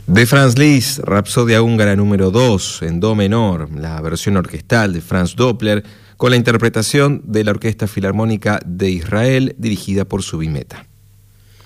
De Franz Liszt, Rapsodia húngara número 2 en do menor, la versión orquestal de Franz Doppler, con la interpretación de la Orquesta Filarmónica de Israel dirigida por Zubin Mehta.